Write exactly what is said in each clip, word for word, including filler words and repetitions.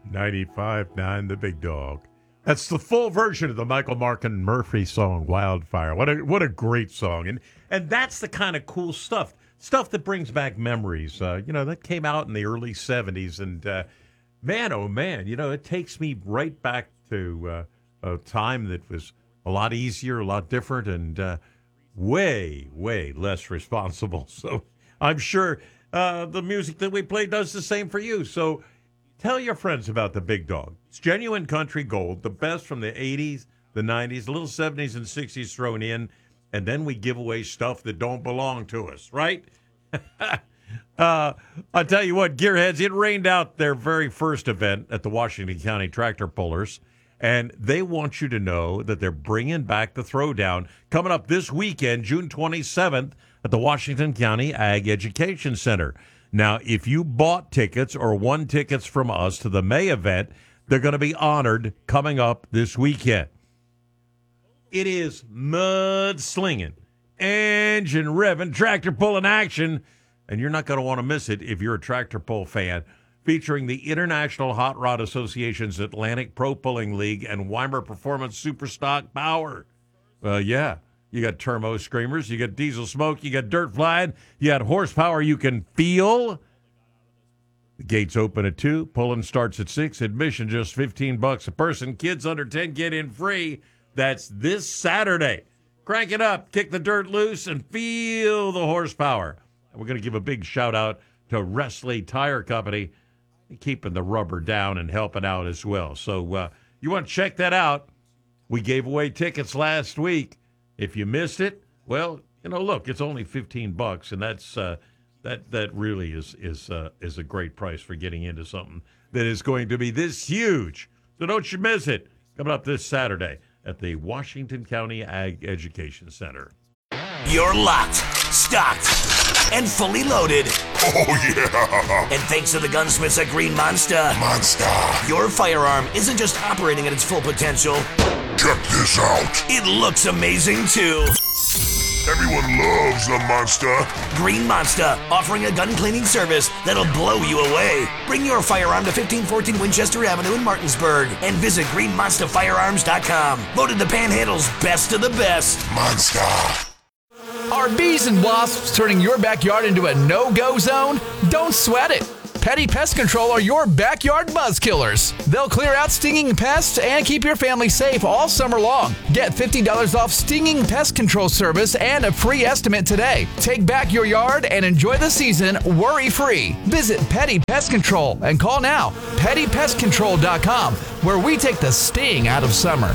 ninety-five point nine The Big Dog. That's the full version of the Michael Markin Murphy song, Wildfire. What a what a great song. And and that's the kind of cool stuff, stuff that brings back memories. Uh, you know, that came out in the early seventies. And uh, man, oh man, you know, it takes me right back to uh, a time that was a lot easier, a lot different, and uh, way, way less responsible. So I'm sure uh, the music that we play does the same for you. So tell your friends about the Big Dog. It's genuine country gold, the best from the eighties, the nineties, a little seventies and sixties thrown in, and then we give away stuff that don't belong to us, right? uh, I'll tell you what, Gearheads, it rained out their very first event at the Washington County Tractor Pullers, and they want you to know that they're bringing back the Throwdown coming up this weekend, June twenty-seventh, at the Washington County Ag Education Center. Now, if you bought tickets or won tickets from us to the May event, they're going to be honored coming up this weekend. It is mud-slinging, engine revving, tractor pulling action, and you're not going to want to miss it if you're a tractor pull fan, featuring the International Hot Rod Association's Atlantic Pro Pulling League and Weimer Performance Superstock Power. Well, uh, yeah. You got turbo screamers, you got diesel smoke, you got dirt flying, you got horsepower you can feel. The gates open at two, pulling starts at six, admission just fifteen bucks a person. Kids under ten get in free. That's this Saturday. Crank it up, kick the dirt loose, and feel the horsepower. And we're going to give a big shout out to Wrestley Tire Company, keeping the rubber down and helping out as well. So uh, you want to check that out. We gave away tickets last week. If you missed it, well, you know, look, it's only fifteen bucks, and that's uh, that that really is is uh, is a great price for getting into something that is going to be this huge. So don't you miss it. Coming up this Saturday at the Washington County Ag Education Center. You're locked, stocked, and fully loaded. Oh, yeah. And thanks to the gunsmiths at Green Monster, Monster. your firearm isn't just operating at its full potential. Check this out. It looks amazing, too. Everyone loves the Monster. Green Monster, offering a gun cleaning service that'll blow you away. Bring your firearm to fifteen fourteen Winchester Avenue in Martinsburg and visit green monster firearms dot com. Voted the Panhandle's best of the best. Monster. Are bees and wasps turning your backyard into a no-go zone? Don't sweat it. Petty Pest Control are your backyard buzz killers. They'll clear out stinging pests and keep your family safe all summer long. Get fifty dollars off stinging pest control service and a free estimate today. Take back your yard and enjoy the season worry-free. Visit Petty Pest Control and call now, petty pest control dot com, where we take the sting out of summer.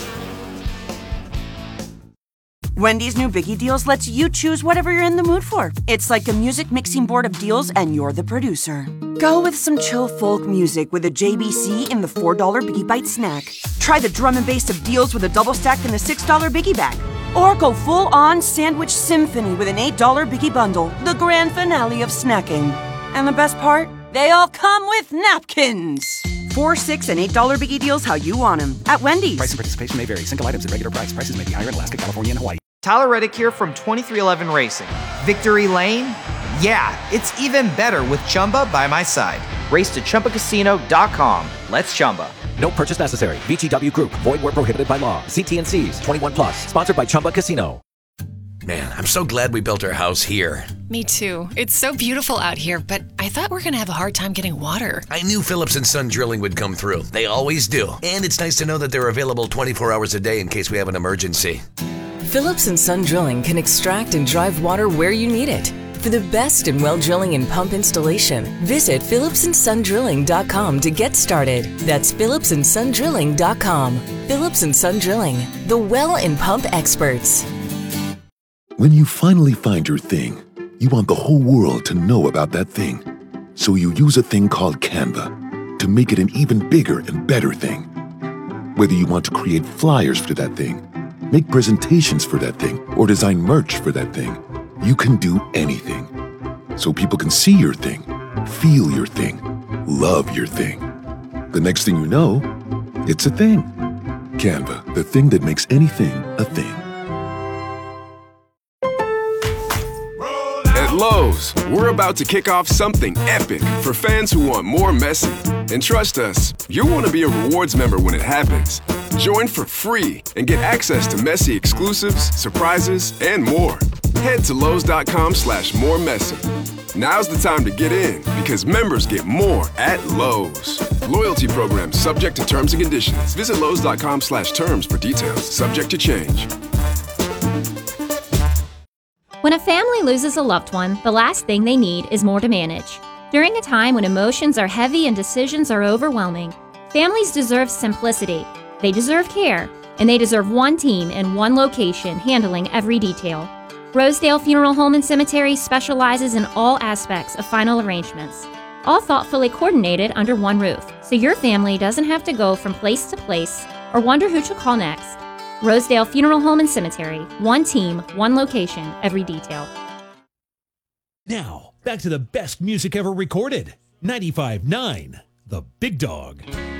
Wendy's new Biggie Deals lets you choose whatever you're in the mood for. It's like a music mixing board of deals, and you're the producer. Go with some chill folk music with a J B C in the four dollar Biggie Bite snack. Try the drum and bass of deals with a double stack in the six dollar Biggie Bag. Or go full-on sandwich symphony with an eight dollar Biggie Bundle, the grand finale of snacking. And the best part? They all come with napkins. Four, six, and eight dollar Biggie Deals how you want them at Wendy's. Price and participation may vary. Single items at regular price. Prices may be higher in Alaska, California, and Hawaii. Tyler Reddick here from twenty-three eleven Racing. Victory Lane? Yeah, it's even better with Chumba by my side. Race to Chumba Casino dot com. Let's Chumba. No purchase necessary. V G W Group. Void where prohibited by law. See T and C's. twenty-one plus. Sponsored by Chumba Casino. Man, I'm so glad we built our house here. Me too. It's so beautiful out here, but I thought we were going to have a hard time getting water. I knew Phillips and Son Drilling would come through. They always do. And it's nice to know that they're available twenty-four hours a day in case we have an emergency. Phillips and Son Drilling can extract and drive water where you need it. For the best in well drilling and pump installation, visit phillips and son drilling dot com to get started. That's phillips and son drilling dot com. Phillips and Son Drilling, the well and pump experts. When you finally find your thing, you want the whole world to know about that thing. So you use a thing called Canva to make it an even bigger and better thing. Whether you want to create flyers for that thing, make presentations for that thing, or design merch for that thing, you can do anything. So people can see your thing, feel your thing, love your thing. The next thing you know, it's a thing. Canva, the thing that makes anything a thing. At Lowe's, we're about to kick off something epic for fans who want more messy. And trust us, you'll want to be a rewards member when it happens. Join for free and get access to messy exclusives, surprises, and more. Head to Lowe's.com slash more messy. Now's the time to get in because members get more at Lowe's. Loyalty program subject to terms and conditions. Visit Lowe's.com slash terms for details. Subject to change. When a family loses a loved one, the last thing they need is more to manage. During a time when emotions are heavy and decisions are overwhelming, families deserve simplicity. They deserve care, and they deserve one team in one location handling every detail. Rosedale Funeral Home and Cemetery specializes in all aspects of final arrangements, all thoughtfully coordinated under one roof, so your family doesn't have to go from place to place or wonder who to call next. Rosedale Funeral Home and Cemetery, one team, one location, every detail. Now, back to the best music ever recorded. ninety-five point nine, The Big Dog.